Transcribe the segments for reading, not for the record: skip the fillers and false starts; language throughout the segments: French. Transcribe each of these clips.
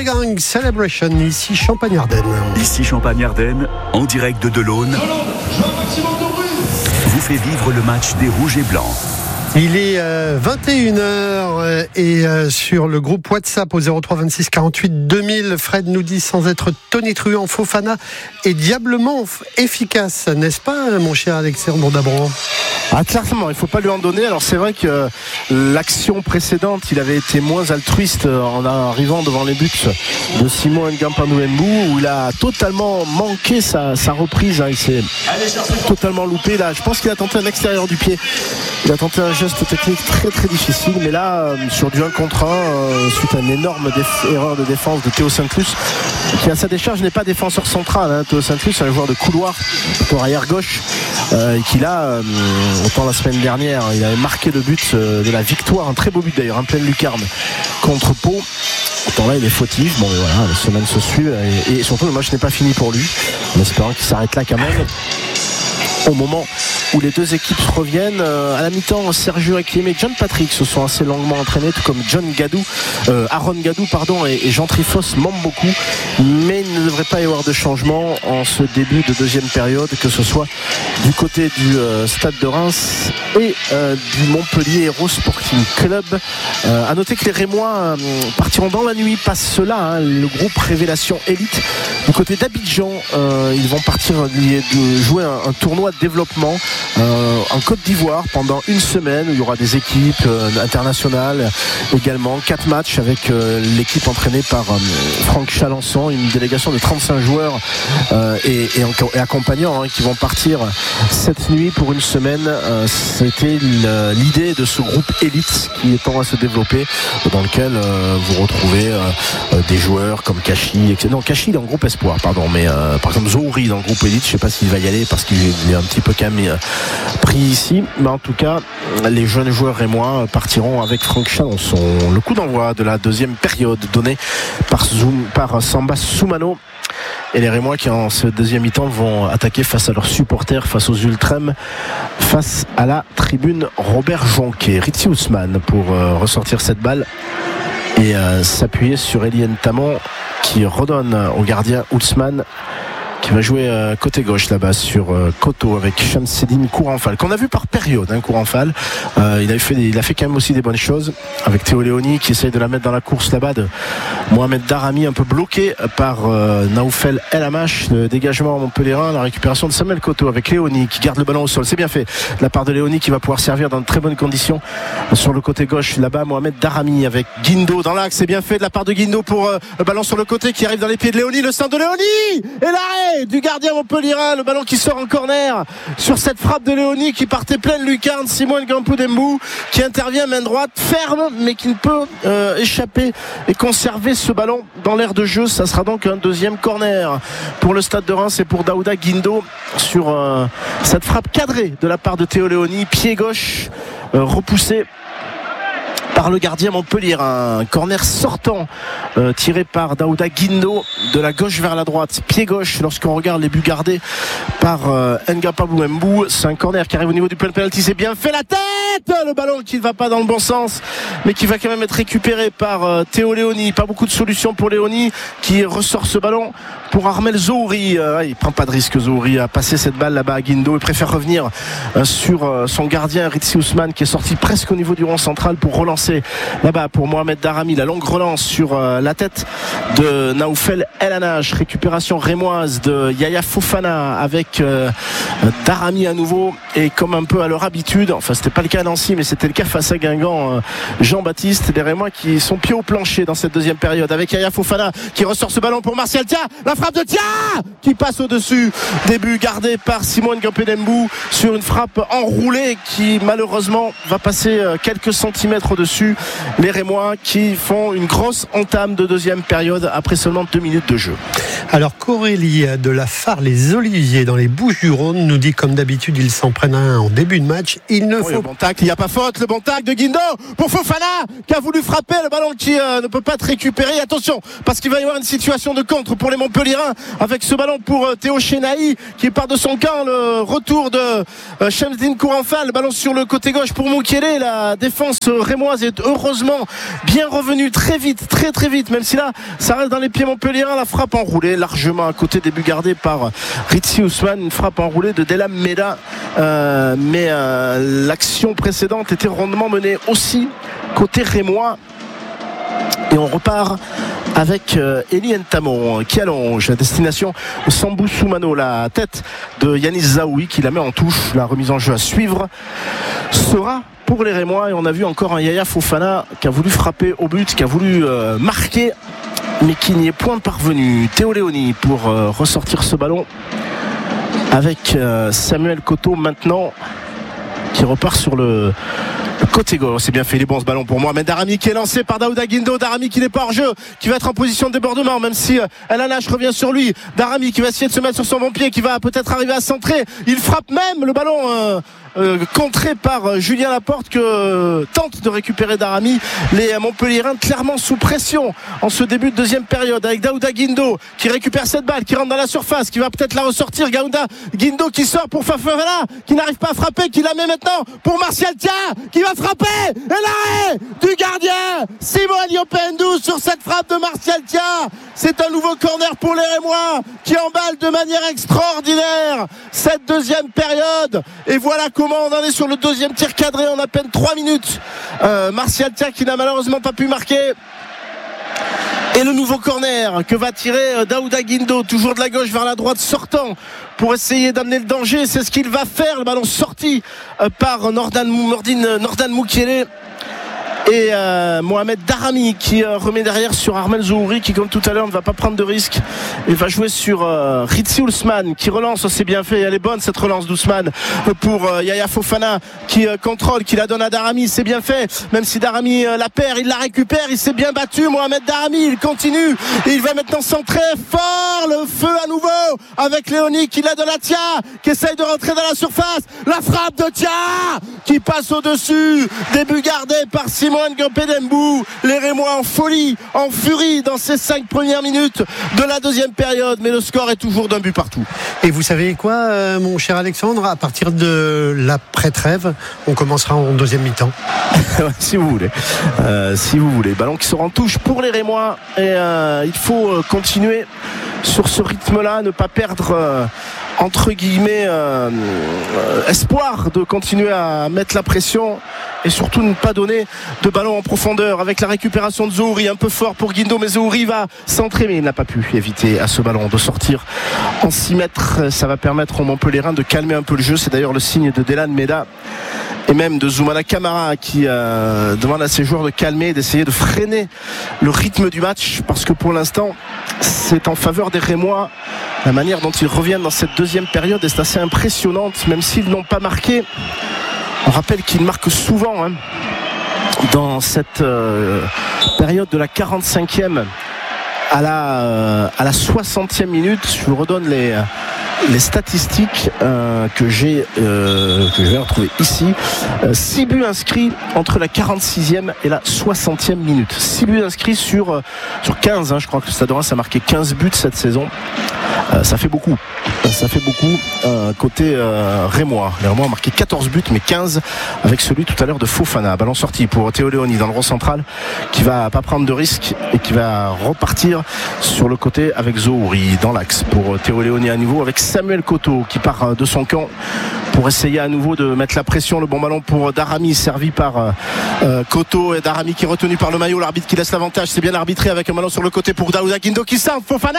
André Gang, Celebration, ici Champagne-Ardenne. Ici Champagne-Ardenne, en direct de Delaune, vous fait vivre le match des Rouges et Blancs. Il est 21h et sur le groupe WhatsApp au 03 26 48 2000, Fred nous dit sans être tonitruant, Fofana est diablement efficace, n'est-ce pas mon cher Alexandre Dabran? Clairement, il ne faut pas lui en donner. Alors c'est vrai que l'action précédente, il avait été moins altruiste en arrivant devant les buts de Simon Ngampandou-Mbou, où il a totalement manqué sa reprise. Il s'est totalement loupé. Là, je pense qu'il a tenté un extérieur du pied. Il a tenté un geste technique très très difficile, mais là sur du 1 contre 1 suite à une énorme erreur de défense de Théo Saint-Clus, qui à sa décharge n'est pas défenseur central. Théo Saint-Clus est un joueur de couloir pour arrière gauche, et qui là autant la semaine dernière il avait marqué le but de la victoire, un très beau but d'ailleurs en pleine lucarne contre Pau. Autant là il est fautif. Bon voilà, les semaines se suivent et surtout le match n'est pas fini pour lui, en espérant qu'il s'arrête là quand même. Au moment où les deux équipes reviennent, à la mi-temps, Sergio Requiem et John Patrick se sont assez longuement entraînés, tout comme Aaron Gadou et Jean Trifos manquent beaucoup, mais il ne devrait pas y avoir de changement en ce début de deuxième période, que ce soit du côté du Stade de Reims et du Montpellier Hérault Sporting Club. À noter que les Rémois partiront dans la nuit, pas cela, le groupe Révélation Élite du côté d'Abidjan. Ils vont partir jouer un tournoi de développement en Côte d'Ivoire pendant une semaine, où il y aura des équipes internationales également, 4 matchs avec l'équipe entraînée par Franck Chalençon, une délégation de 35 joueurs et accompagnants qui vont partir cette nuit pour une semaine. C'était l'idée de ce groupe élite qui est en train de se développer, dans lequel vous retrouvez des joueurs comme Kachi, etc. Non, Kachi il est en groupe espoir, pardon, mais par exemple Zouri dans le groupe élite, je ne sais pas s'il va y aller parce qu'il est un petit peu quand même pris ici, mais en tout cas les jeunes joueurs rémois partiront avec Franck Chalençon. Le coup d'envoi de la deuxième période donné par Samba Soumano, et les Rémois qui en ce deuxième mi-temps vont attaquer face à leurs supporters, face aux Ultrem, face à la tribune Robert Jonquet. Ritzi Ousmane pour ressortir cette balle et s'appuyer sur Elien Tamon qui redonne au gardien Ousmane, qui va jouer côté gauche là-bas sur Koto avec Shamseddine Kouranfal, qu'on a vu par période. Kouranfal, il a fait quand même aussi des bonnes choses avec Théo Léoni qui essaye de la mettre dans la course là-bas de Mohamed Darami, un peu bloqué par Naoufel El Hamache. Le dégagement à Montpellierin, la récupération de Samuel Koto avec Léoni qui garde le ballon au sol. C'est bien fait de la part de Léoni, qui va pouvoir servir dans de très bonnes conditions sur le côté gauche là-bas. Mohamed Darami avec Guindo dans l'axe. C'est bien fait de la part de Guindo pour le ballon sur le côté qui arrive dans les pieds de Léoni. Le centre de Léoni et l'arrêt du gardien Montpellierin, le ballon qui sort en corner sur cette frappe de Léoni qui partait pleine lucarne. Simon Ngampandou-Mbou qui intervient main droite ferme, mais qui ne peut échapper et conserver ce ballon dans l'aire de jeu. Ça sera donc un deuxième corner pour le Stade de Reims et pour Daouda Guindo sur cette frappe cadrée de la part de Théo Léoni, pied gauche repoussé par le gardien Montpellier. Un corner sortant tiré par Daouda Guindo de la gauche vers la droite, pied gauche lorsqu'on regarde les buts gardés par Ngampandou-Mbou. C'est un corner qui arrive au niveau du penalty. C'est bien fait, la tête, le ballon qui ne va pas dans le bon sens, mais qui va quand même être récupéré par Théo Léoni. Pas beaucoup de solutions pour Léoni qui ressort ce ballon pour Armel Zouri. Il prend pas de risque, Zouri, à passer cette balle là-bas à Guindo. Il préfère revenir sur son gardien Ritzi Ousmane, qui est sorti presque au niveau du rond central pour relancer là-bas pour Mohamed Darami. La longue relance sur la tête de Naoufel El Hanache. Récupération rémoise de Yaya Fofana avec Darami à nouveau, et comme un peu à leur habitude, enfin c'était pas le cas à Nancy mais c'était le cas face à Guingamp, Jean-Baptiste, des Rémois qui sont pieds au plancher dans cette deuxième période avec Yaya Fofana qui ressort ce ballon pour Martial Tia, la frappe de Tia qui passe au-dessus, début gardé par Simon Ngampandou sur une frappe enroulée qui malheureusement va passer quelques centimètres au-dessus. Les Rémois qui font une grosse entame de deuxième période après seulement 2 minutes de jeu. Alors qu'Aurélie de la Phare les Oliviers dans les Bouches-du-Rhône nous dit comme d'habitude ils s'en prennent un en début de match. Il ne faut le bon tacle, il n'y a pas faute, le bon tacle de Guindo pour Fofana qui a voulu frapper le ballon qui ne peut pas être récupéré. Attention parce qu'il va y avoir une situation de contre pour les Montpellierins avec ce ballon pour Théo Chenaï qui part de son camp. Le retour de Shamseddine Kouranfal, le ballon sur le côté gauche pour Moukele. La défense rémoise est est heureusement bien revenu très vite, très vite, même si là ça reste dans les pieds montpelliérains. La frappe enroulée largement à côté des buts gardés par Ritsi Ousmane, une frappe enroulée de Delam Meda, mais l'action précédente était rondement menée aussi côté rémois. Et on repart avec Elie Ntamon qui allonge à destination Sambou Soumano, la tête de Yanis Zaoui qui la met en touche. La remise en jeu à suivre sera pour les Rémois, et on a vu encore un Yaya Fofana qui a voulu frapper au but, qui a voulu marquer, mais qui n'y est point parvenu. Théo Léoni pour ressortir ce ballon avec Samuel Koto maintenant qui repart sur le côté gauche. C'est bien fait, les bons ce ballon pour Mohamed Daramy qui est lancé par Daouda Guindo. Daramy qui n'est pas hors jeu, qui va être en position de débordement, même si El Anache revient sur lui. Daramy qui va essayer de se mettre sur son bon pied, qui va peut-être arriver à centrer. Il frappe même le ballon contré par Julien Laporte que tente de récupérer Daramy. Les Montpelliérains clairement sous pression en ce début de deuxième période, avec Daouda Guindo qui récupère cette balle, qui rentre dans la surface, qui va peut-être la ressortir. Daouda Guindo qui sort pour Fafana, qui n'arrive pas à frapper, qui la met maintenant pour Martial Tia, qui va frapper, et l'arrêt du gardien Simon Eliopendou sur cette frappe de Martial Tia. C'est un nouveau corner pour les Rémois qui emballent de manière extraordinaire cette deuxième période. Et voilà comment on en est sur le deuxième tir cadré en à peine 3 minutes. Martial Tia qui n'a malheureusement pas pu marquer. Et le nouveau corner que va tirer Daouda Guindo, toujours de la gauche vers la droite, sortant pour essayer d'amener le danger. C'est ce qu'il va faire. Le ballon sorti par Nordan Moukielé. Et Mohamed Daramy qui remet derrière sur Armel Zouri, qui comme tout à l'heure ne va pas prendre de risque et va jouer sur Ritsi Ousmane qui relance. C'est bien fait, elle est bonne cette relance d'Ousmane pour Yaya Fofana qui contrôle, qui la donne à Daramy. C'est bien fait, même si Daramy la perd, il la récupère, il s'est bien battu. Mohamed Daramy, il continue et il va maintenant centrer fort, le feu à nouveau avec Léoni qui la donne à Tia, qui essaye de rentrer dans la surface. La frappe de Tia qui passe au-dessus des buts gardés par Simon Ngopedembou. Les Rémois en folie, en furie dans ces 5 premières minutes de la deuxième période, mais le score est toujours d'un but partout. Et vous savez quoi, mon cher Alexandre, à partir de l'après-trêve, on commencera en deuxième mi-temps. Si vous voulez. Ballon qui sera en touche pour les Rémois, et il faut continuer sur ce rythme-là, ne pas perdre entre guillemets espoir de continuer à mettre la pression, et surtout ne pas donner de ballon en profondeur, avec la récupération de Zouri un peu fort pour Guindo, mais Zouri va centrer, mais il n'a pas pu éviter à ce ballon de sortir en 6 mètres. Ça va permettre aux Montpelliérains de calmer un peu le jeu. C'est d'ailleurs le signe de Delam Meda et même de Zoumana Camara qui demande à ses joueurs de calmer, d'essayer de freiner le rythme du match, parce que pour l'instant c'est en faveur des Rémois la manière dont ils reviennent dans cette deuxième période, et c'est assez impressionnante. Même s'ils n'ont pas marqué, on rappelle qu'ils marquent souvent dans cette période de la 45e à la 60e minute. Je vous redonne les statistiques que je vais retrouver ici. 6 buts inscrits entre la 46e et la 60e minute. 6 buts inscrits sur 15. Je crois que le Stade Reims a marqué 15 buts cette saison. Ça fait beaucoup. Côté Rémois. Les Rémois ont marqué 14 buts, mais 15 avec celui tout à l'heure de Fofana. Ballon sorti pour Théo Léoni dans le rond central, qui va pas prendre de risque et qui va repartir sur le côté avec Zouri dans l'axe pour Théo Léoni à nouveau, avec Samuel Koto qui part de son camp pour essayer à nouveau de mettre la pression. Le bon ballon pour Daramy, servi par Koto, et Daramy qui est retenu par le maillot. L'arbitre qui laisse l'avantage, c'est bien arbitré, avec un ballon sur le côté pour Daouda Guindo qui centre. Fofana,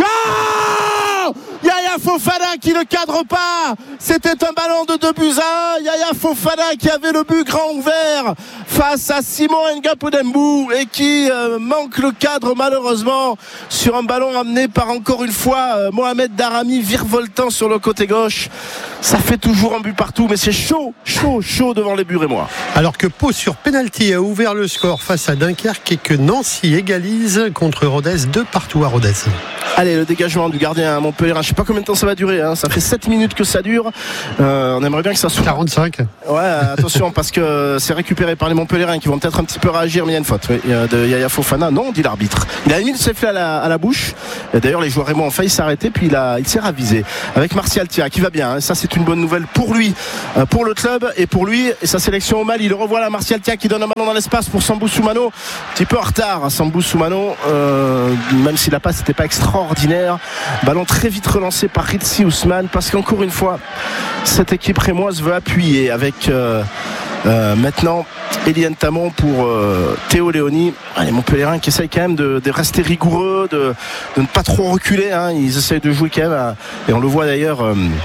Yaya Fofana qui ne cadre pas. C'était un ballon de 2-1. Yaya Fofana qui avait le but grand ouvert face à Simon Ngapodembou et qui manque le cadre malheureusement sur un ballon amené par encore une fois Mohamed Daramy, virevoltant sur le côté gauche. Ça fait toujours un but partout, mais c'est chaud devant les buts rémois. Alors que Pau sur penalty a ouvert le score face à Dunkerque, et que Nancy égalise contre Rodez, 2-2 à Rodez. Allez, le dégagement du gardien à Montpellier, je sais pas combien de temps ça va durer, ça fait 7 minutes que ça dure. On aimerait bien que ça soit 45. Ouais, attention, parce que c'est récupéré par les Montpelliérains qui vont peut-être un petit peu réagir, mais il y a une faute de Yaya Fofana. Non, dit l'arbitre. Il a mis le sifflet à la bouche, Et d'ailleurs les joueurs rémois ont failli s'arrêter, puis il s'est ravisé avec Martial Tia qui va bien, hein. Ça c'est une bonne nouvelle pour lui, pour le club et pour lui et sa sélection au Mali. Il le revoit là, Martial Tia qui donne un ballon dans l'espace pour Sambou Soumano, un petit peu en retard hein, Sambou Soumano, même si la passe n'était pas extraordinaire. Ballon très vite relancé par Ritsi Ousmane, parce qu'encore une fois cette équipe rémoise veut appuyer avec maintenant Eliane Tamon pour Théo Léoni. Les Montpellierins qui essayent quand même de rester rigoureux, de ne pas trop reculer hein. Ils essayent de jouer quand même et on le voit d'ailleurs,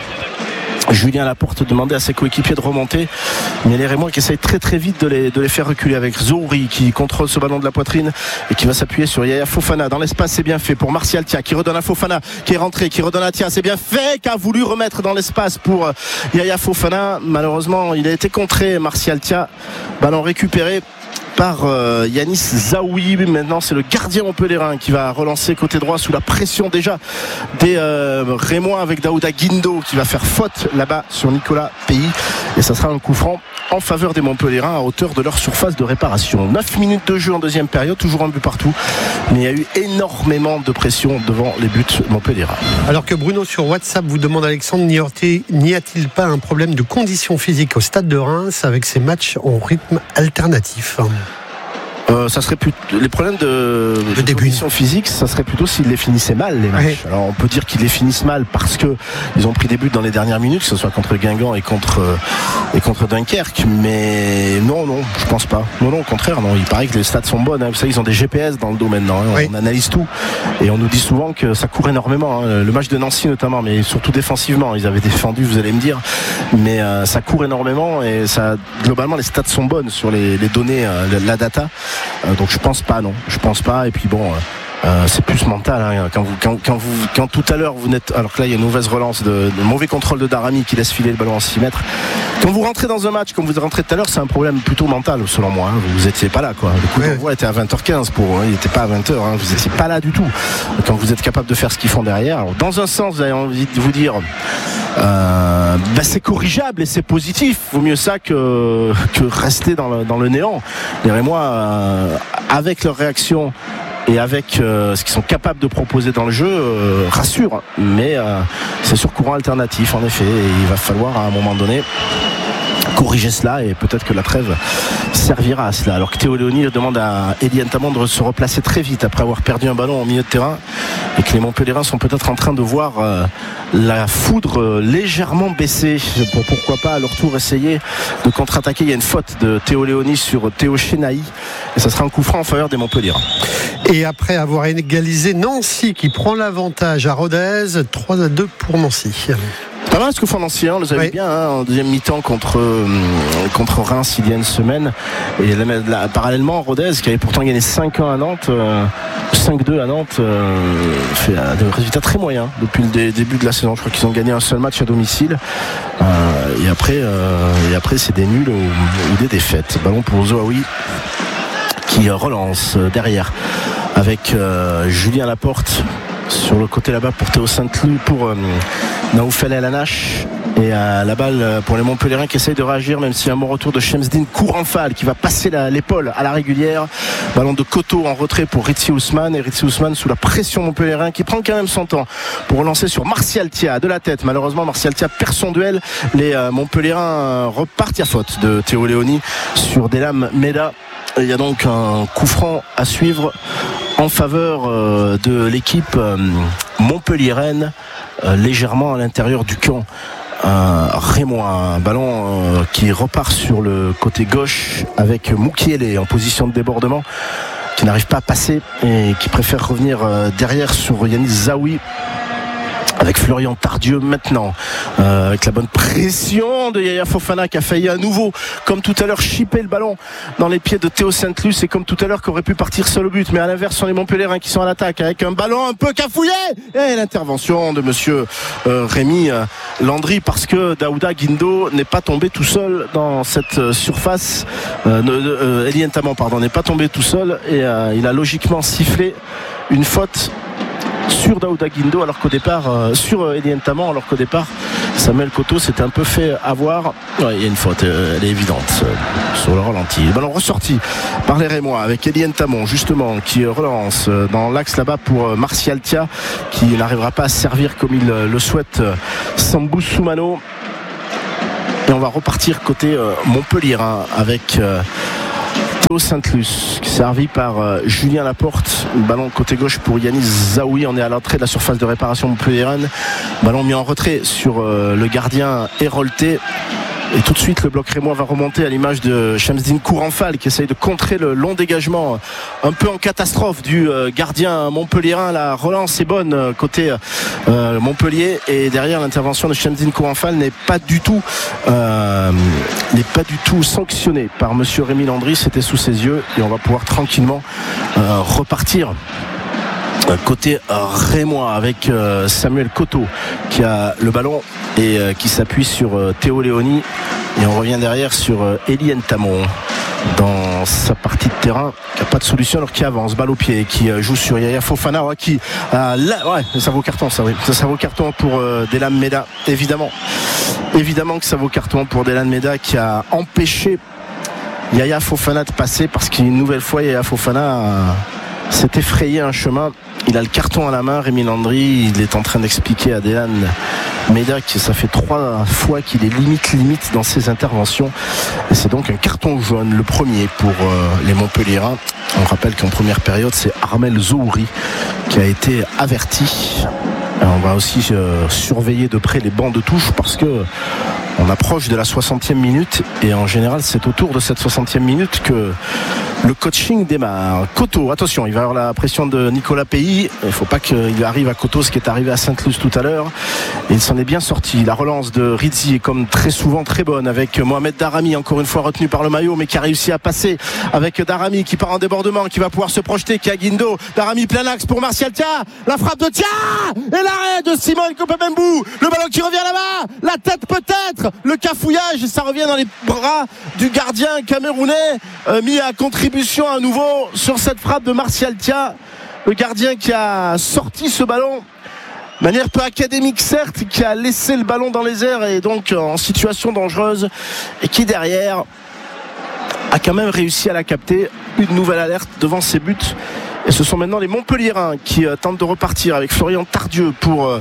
Julien Laporte demandait à ses coéquipiers de remonter, mais les Rémois qui essayent très très vite de les faire reculer, avec Zouri qui contrôle ce ballon de la poitrine et qui va s'appuyer sur Yaya Fofana. Dans l'espace, c'est bien fait pour Martial Tia qui redonne à Fofana, qui est rentré, qui redonne à Tia, c'est bien fait, qui a voulu remettre dans l'espace pour Yaya Fofana. Malheureusement il a été contré, Martial Tia. Ballon récupéré par Yanis Zaoui. Maintenant c'est le gardien montpellierin qui va relancer côté droit sous la pression déjà des Rémois, avec Daouda Guindo qui va faire faute là-bas sur Nicolas Pays, et ça sera un coup franc en faveur des Montpellierins à hauteur de leur surface de réparation. 9 minutes de jeu en deuxième période, toujours un but partout, mais il y a eu énormément de pression devant les buts montpellierins. Alors que Bruno sur WhatsApp vous demande, Alexandre, n'y a-t-il pas un problème de condition physique au stade de Reims avec ces matchs en rythme alternatif? Ça serait plus les problèmes de condition physique, ça serait plutôt s'ils les finissaient mal les matchs. Oui. Alors on peut dire qu'ils les finissent mal parce que ils ont pris des buts dans les dernières minutes, que ce soit contre Guingamp et contre Dunkerque, mais non, je pense pas. Non, au contraire, non. Il paraît que les stats sont bonnes. Hein. Vous savez, ils ont des GPS dans le dos maintenant. Hein. Oui. On analyse tout et on nous dit souvent que ça court énormément. Hein. Le match de Nancy notamment, mais surtout défensivement, ils avaient défendu, vous allez me dire, mais ça court énormément et ça, globalement, les stats sont bonnes sur les données, la data. Donc je pense pas, et puis bon, c'est plus mental hein. Quand tout à l'heure vous n'êtes, alors que là il y a une mauvaise relance de mauvais contrôle de Darami qui laisse filer le ballon en 6 mètres. Quand vous rentrez dans un match comme vous rentrez tout à l'heure, c'est un problème plutôt mental selon moi hein. Vous étiez pas là quoi. Le coup d'envoi était à 20h15 il n'était pas à 20h hein. Vous étiez pas là du tout. Quand vous êtes capable de faire ce qu'ils font derrière, alors, dans un sens vous avez envie de vous dire c'est corrigeable et c'est positif, vaut mieux ça que rester dans le néant. Les Rémois avec leur réaction et avec ce qu'ils sont capables de proposer dans le jeu rassure, mais c'est sur courant alternatif en effet, et il va falloir à un moment donné corriger cela, et peut-être que la trêve servira à cela. Alors que Théo Léoni demande à Eliane Tamon de se replacer très vite après avoir perdu un ballon au milieu de terrain, et que les Montpellierins sont peut-être en train de voir la foudre légèrement baisser pour pourquoi pas à leur tour essayer de contre-attaquer. Il y a une faute de Théo Léoni sur Théo Chenaï et ça sera un coup franc en faveur des Montpellierins. Et après avoir égalisé, Nancy qui prend l'avantage à Rodez, 3-2 pour Nancy. Pas mal ce que font Nancy, on les a vu bien hein, en deuxième mi-temps contre Reims il y a une semaine, et là, parallèlement Rodez qui avait pourtant gagné 5-1 à Nantes, 5-2 à Nantes, fait des résultats très moyens depuis le début de la saison. Je crois qu'ils ont gagné un seul match à domicile, et après c'est des nuls ou des défaites. Ballon pour Zoaoui qui relance derrière avec Julien Laporte sur le côté là-bas pour Théo Saint-Cloud, pour Naoufel El Anache, et la balle pour les Montpellierins qui essayent de réagir, même s'il y a un bon retour de Shemsdine Kouranfal qui va passer l'épaule à la régulière. Ballon de Koto en retrait pour Ritsi Ousmane, et Ritsi Ousmane sous la pression Montpellierin qui prend quand même son temps pour relancer sur Martial Tia de la tête. Malheureusement Martial Tia perd son duel, les Montpellierins repartent. Il y a faute de Théo Léoni sur Delam Meda. Il y a donc un coup franc à suivre en faveur de l'équipe montpelliéraine, légèrement à l'intérieur du camp rémois. Un ballon qui repart sur le côté gauche avec Moukielé en position de débordement, qui n'arrive pas à passer et qui préfère revenir derrière sur Yanis Zaoui, avec Florian Tardieu maintenant, avec la bonne pression de Yaya Fofana qui a failli à nouveau, comme tout à l'heure, chipper le ballon dans les pieds de Théo Saint-Luc, et comme tout à l'heure qui aurait pu partir seul au but, mais à l'inverse sont les Montpellierins qui sont à l'attaque avec un ballon un peu cafouillé, et l'intervention de monsieur Rémi Landry, parce que Daouda Guindo n'est pas tombé tout seul dans cette surface, Eliane Tamon n'est pas tombé tout seul, et il a logiquement sifflé une faute sur Daouda Guindo, alors qu'au départ sur Elie Ntamon, alors qu'au départ Samuel Coteau s'était un peu fait avoir. Ouais, il y a une faute, elle est évidente sur le ralenti. Le ballon ressorti par les Rémois avec Elie Ntamon justement qui relance dans l'axe là-bas pour Martial Tia qui n'arrivera pas à servir comme il le souhaite Sambou Soumano. Et on va repartir côté Montpellier avec Théo Sainte-Luce servi par Julien Laporte. Ballon côté gauche pour Yanis Zaoui. On est à l'entrée de la surface de réparation montpelliéraine. Ballon mis en retrait sur le gardien Hérolté. Et tout de suite le bloc rémois va remonter à l'image de Shamsdine Kouranfal qui essaye de contrer le long dégagement un peu en catastrophe du gardien montpelliérain. La relance est bonne côté Montpellier et derrière l'intervention de Shamsdine Kouranfal n'est pas du tout sanctionnée par monsieur Rémi Landry. C'était sous ses yeux et on va pouvoir tranquillement repartir côté rémois avec Samuel Coteau qui a le ballon et qui s'appuie sur Théo Léoni, et on revient derrière sur Elie Ntamon dans sa partie de terrain qui n'a pas de solution alors qui avance balle au pied, qui joue sur Yaya Fofana qui ça vaut carton, ça vaut carton pour Delan Meda, évidemment que ça vaut carton pour Delan Meda qui a empêché Yaya Fofana de passer, parce qu'une nouvelle fois Yaya Fofana s'est effrayé un chemin. Il a le carton à la main, Rémi Landry. Il est en train d'expliquer à Delan Meda que ça fait 3 fois qu'il est limite dans ses interventions. Et c'est donc un carton jaune, le premier pour les Montpelliérains. On rappelle qu'en première période, c'est Armel Zouri qui a été averti. On va aussi surveiller de près les bancs de touche parce que on approche de la 60e minute et en général c'est autour de cette 60e minute que le coaching démarre. Coteau, attention, il va y avoir la pression de Nicolas Pays. Il ne faut pas qu'il arrive à Coteau ce qui est arrivé à Sainte-Luce tout à l'heure. Et il s'en est bien sorti. La relance de Rizzi est comme très souvent très bonne avec Mohamed Darami, encore une fois retenu par le maillot, mais qui a réussi à passer avec Darami qui part en débordement, qui va pouvoir se projeter, qui a Guindo. Darami plein axe pour Martial Tia. La frappe de Tia et l'arrêt de Simone Kopemembou. Le ballon qui revient là-bas. La tête peut-être. Le cafouillage et ça revient dans les bras du gardien camerounais mis à contribution à nouveau sur cette frappe de Martial Tia, le gardien qui a sorti ce ballon de manière peu académique certes, qui a laissé le ballon dans les airs et donc en situation dangereuse, et qui derrière a quand même réussi à la capter. Une nouvelle alerte devant ses buts. Et ce sont maintenant les Montpelliérains qui tentent de repartir avec Florian Tardieu pour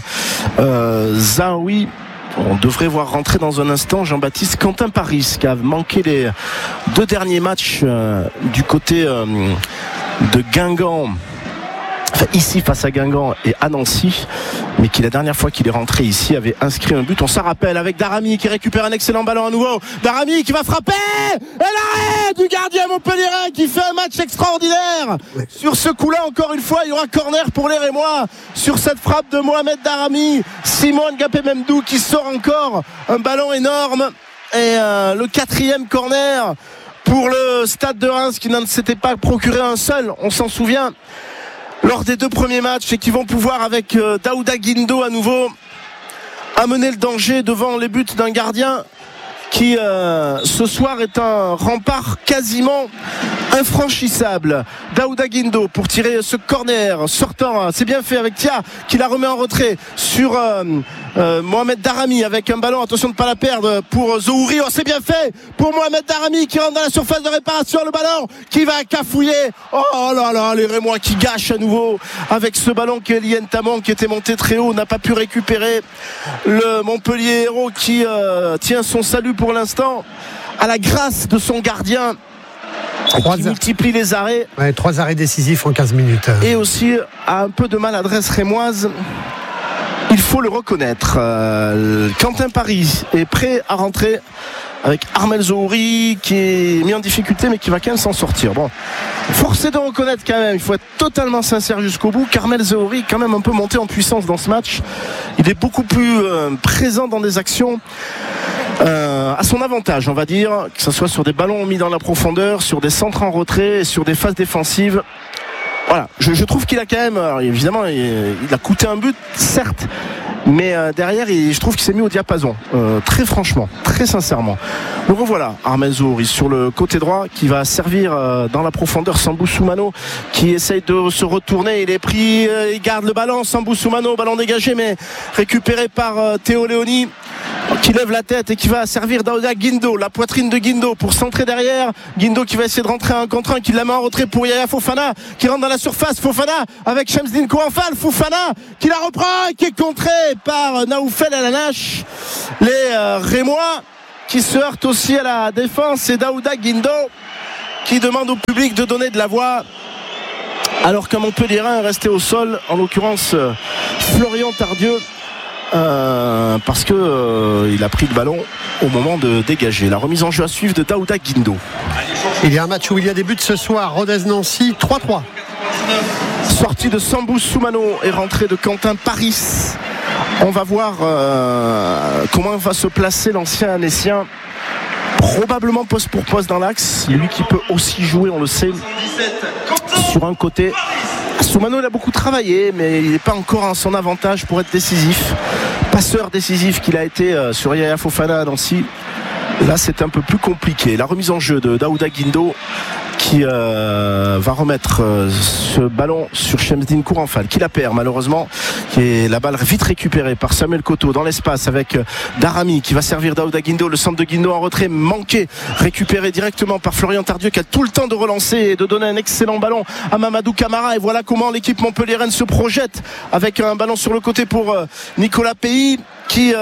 Zaoui. On devrait voir rentrer dans un instant Jean-Baptiste Quentin Paris qui a manqué les 2 derniers matchs du côté de Guingamp, enfin ici face à Guingamp et à Nancy, mais qui la dernière fois qu'il est rentré ici avait inscrit un but. On s'en rappelle avec Darami qui récupère un excellent ballon à nouveau. Darami qui va frapper et l'arrêt du gardien montpelliérain qui fait un match extraordinaire. Sur ce coup-là, encore une fois, il y aura corner pour les Rémois sur cette frappe de Mohamed Darami. Simone Gapemembou qui sort encore un ballon énorme et le 4e corner pour le Stade de Reims qui n'en s'était pas procuré un seul, on s'en souvient, lors des 2 premiers matchs, et qui vont pouvoir avec Daouda Guindo à nouveau amener le danger devant les buts d'un gardien qui ce soir est un rempart quasiment infranchissable. Daouda Guindo pour tirer ce corner sortant, c'est bien fait avec Tia qui la remet en retrait sur Mohamed Darami avec un ballon, attention de ne pas la perdre pour Zouri. Oh, c'est bien fait pour Mohamed Darami qui rentre dans la surface de réparation, le ballon qui va cafouiller. Oh là là, les Rémois qui gâchent à nouveau avec ce ballon que Elie Ntamon qui était monté très haut n'a pas pu récupérer. Le Montpellier Hérault qui tient son salut pour l'instant à la grâce de son gardien qui multiplie les arrêts. 3 arrêts décisifs en 15 minutes. Et aussi a un peu de maladresse rémoise. Il faut le reconnaître. Quentin Paris est prêt à rentrer avec Armel Zouri qui est mis en difficulté mais qui va quand même s'en sortir. Bon, forcé de reconnaître quand même, il faut être totalement sincère jusqu'au bout, qu'Armel Zouri est quand même un peu monté en puissance dans ce match. Il est beaucoup plus présent dans des actions à son avantage, on va dire, que ce soit sur des ballons mis dans la profondeur, sur des centres en retrait et sur des phases défensives. Voilà, je trouve qu'il a quand même, alors évidemment il a coûté un but certes, mais derrière je trouve qu'il s'est mis au diapason, très franchement, très sincèrement. Nous revoilà Armel Zouri sur le côté droit qui va servir dans la profondeur. Sambou Soumano qui essaye de se retourner, il est pris, il garde le ballon. Sambou Soumano, ballon dégagé mais récupéré par Théo Léoni qui lève la tête et qui va servir Daouda Guindo, la poitrine de Guindo pour centrer derrière. Guindo qui va essayer de rentrer un contre un, qui la met en retrait pour Yaya Fofana qui rentre dans la surface. Fofana avec Shamsdine Kouranfal, Fofana qui la reprend et qui est contré par Naoufel Elanache. Les Rémois qui se heurtent aussi à la défense, et Daouda Guindo qui demande au public de donner de la voix alors qu'un Montpellierin est resté au sol, en l'occurrence Florian Tardieu, parce que il a pris le ballon au moment de dégager. La remise en jeu à suivre de Daouda Guindo. Il y a un match où il y a des buts ce soir. Rodez-Nancy 3-3. Sortie de Sambou Soumano et rentrée de Quentin Paris. On va voir comment va se placer l'ancien Annécien. Probablement poste pour poste dans l'axe. Lui qui peut aussi jouer, on le sait, sur un côté. Soumano, il a beaucoup travaillé, mais il n'est pas encore en son avantage pour être décisif. Passeur décisif qu'il a été sur Yaya Fofana à Nancy. Là, c'est un peu plus compliqué. La remise en jeu de Daouda Guindo qui va remettre ce ballon sur Shamsdine Kouranfal qui la perd malheureusement, et la balle vite récupérée par Samuel Koto dans l'espace avec Darami qui va servir Daouda Guindo. Le centre de Guindo en retrait manqué, récupéré directement par Florian Tardieu qui a tout le temps de relancer et de donner un excellent ballon à Mamadou Camara. Et voilà comment l'équipe montpelliéraine se projette avec un ballon sur le côté pour Nicolas Pays qui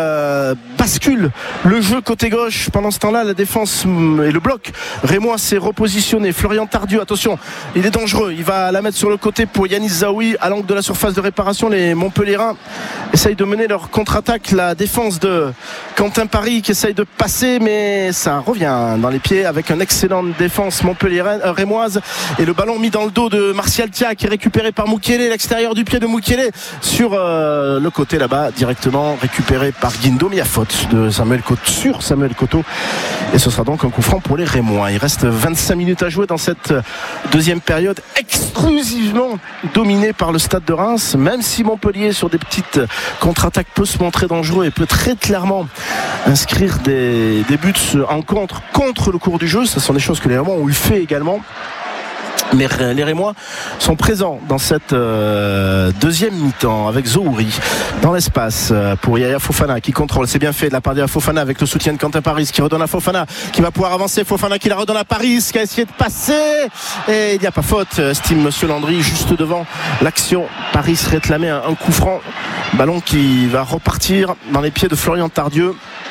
bascule le jeu côté gauche. Pendant ce temps-là, la défense et le bloc rémois s'est repositionné. Florian Tardieu, attention, il est dangereux, il va la mettre sur le côté pour Yanis Zaoui à l'angle de la surface de réparation. Les Montpelliérains essayent de mener leur contre-attaque. La défense de Quentin Paris qui essaye de passer, mais ça revient dans les pieds avec une excellente défense montpelliéraine, rémoise, et le ballon mis dans le dos de Martial Tia qui est récupéré par Moukielé, l'extérieur du pied de Moukielé sur le côté là-bas, directement récupéré par Guindo, mais il y a faute de Samuel Koto sur Samuel Koto, et ce sera donc un coup franc pour les Rémois. Il reste 25 minutes à jouer dans cette deuxième période exclusivement dominée par le Stade de Reims, même si Montpellier sur des petites contre-attaques peut se montrer dangereux et peut très clairement inscrire des buts en contre le cours du jeu. Ce sont des choses que les Rémois ont eu fait également. Mais les Rémois sont présents dans cette deuxième mi-temps avec Zouri dans l'espace pour Yaya Fofana qui contrôle. C'est bien fait de la part de Fofana avec le soutien de Quentin Paris qui redonne à Fofana qui va pouvoir avancer. Fofana qui la redonne à Paris qui a essayé de passer et il n'y a pas faute, estime Monsieur Landry, juste devant l'action. Paris réclamait un coup franc, ballon qui va repartir dans les pieds de Florian Tardieu.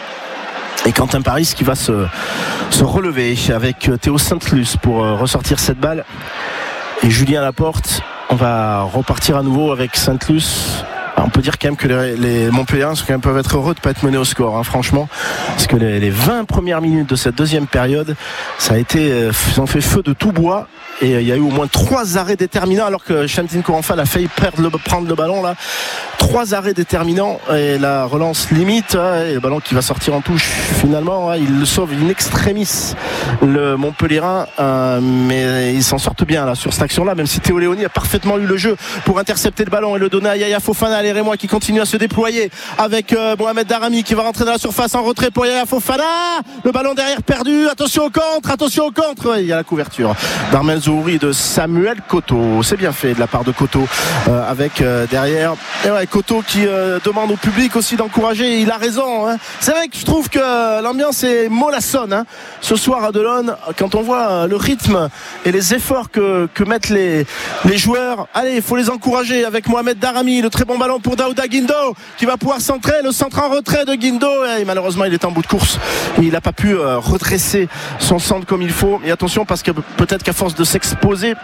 Et Quentin Paris qui va se relever avec Théo Sainte-Luce pour ressortir cette balle. Et Julien Laporte, on va repartir à nouveau avec Sainte-Luce. On peut dire quand même que les Montpelliérains peuvent être heureux de ne pas être menés au score, franchement, parce que les 20 premières minutes de cette deuxième période, ça a été, ils ont fait feu de tout bois, et il y a eu au moins 3 arrêts déterminants alors que Shamsdine Kouranfal a failli prendre le ballon là. 3 arrêts déterminants et la relance limite, et le ballon qui va sortir en touche finalement, il le sauve in extremis le Montpellierin, mais ils s'en sortent bien là sur cette action là, même si Théo Léoni a parfaitement eu le jeu pour intercepter le ballon et le donner à Yaya Fofana. Les Rémois qui continuent à se déployer avec Mohamed Darami qui va rentrer dans la surface en retrait pour Yaya Fofana, le ballon derrière perdu, attention au contre, ouais, il y a la couverture d'Armel Zouri de Samuel Koto, c'est bien fait de la part de Koto avec derrière, et ouais, Koto qui demande au public aussi d'encourager, il a raison, c'est vrai que je trouve que l'ambiance est mollassonne ce soir à Delaune quand on voit le rythme et les efforts que mettent les joueurs. Allez, il faut les encourager avec Mohamed Darami, le très bon ballon pour Daouda Guindo qui va pouvoir centrer, le centre en retrait de Guindo, et malheureusement il est en bout de course et il n'a pas pu redresser son centre comme il faut. Et attention, parce que peut-être qu'à force de s'exposer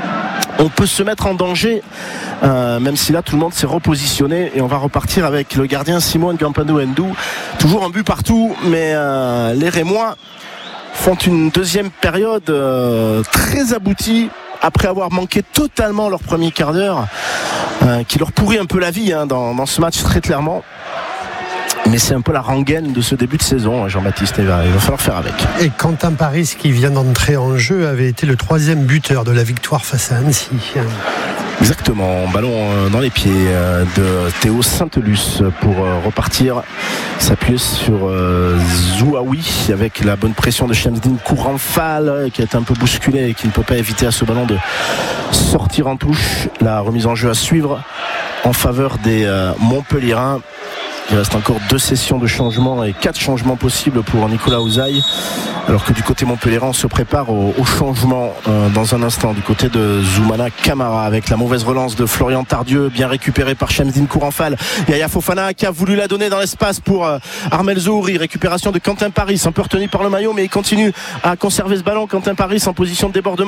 on peut se mettre en danger, même si là tout le monde s'est repositionné, et on va repartir avec le gardien Simon Ngampandou-Ndou, toujours un but partout, mais les Rémois font une deuxième période très aboutie après avoir manqué totalement leur premier quart d'heure, qui leur pourrit un peu la vie dans ce match très clairement. Mais c'est un peu la rengaine de ce début de saison, Jean-Baptiste, il va falloir faire avec. Et Quentin Paris, qui vient d'entrer en jeu, avait été le 3e buteur de la victoire face à Annecy. Exactement, ballon dans les pieds de Théo Sainte-Luce pour repartir, s'appuyer sur Zouaoui avec la bonne pression de Shamsdine Kouranfal qui est un peu bousculé et qui ne peut pas éviter à ce ballon de sortir en touche. La remise en jeu à suivre en faveur des Montpelliérains. Il reste encore 2 sessions de changement et 4 changements possibles pour Nicolas Ouzaï, alors que du côté montpelliérain on se prépare au changement dans un instant du côté de Zoumana Camara avec la mauvaise relance de Florian Tardieu, bien récupéré par Shamsdine Kouranfal. Yaya Fofana qui a voulu la donner dans l'espace pour Armel Zouri, récupération de Quentin Paris, un peu retenu par le maillot mais il continue à conserver ce ballon. Quentin Paris en position de débordement